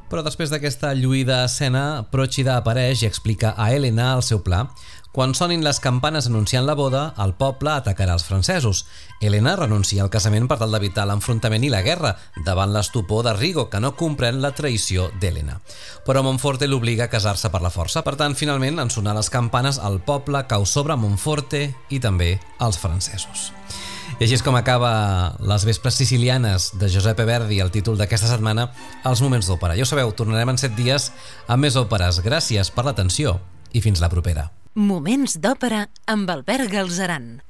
Però després d'aquesta lluïda escena, Procida apareix i explica a Helena el seu pla. Quan sonin les campanes anunciant la boda, el poble atacarà els francesos. Helena renuncia al casament per tal d'evitar l'enfrontament i la guerra, davant l'estupor de Rigo, que no comprèn la traïció d'Helena. Però Monforte l'obliga a casar-se per la força. Per tant, finalment, en sonar les campanes, el poble cau sobre Monforte i també els francesos. I així és com acaba Les vespres sicilianes de Giuseppe Verdi, el títol d'aquesta setmana, Els moments d'òpera. Ja ho sabeu, tornarem en 7 dies amb més òperes. Gràcies per l'atenció i fins la propera. Moments d'òpera amb Albert Galzeran.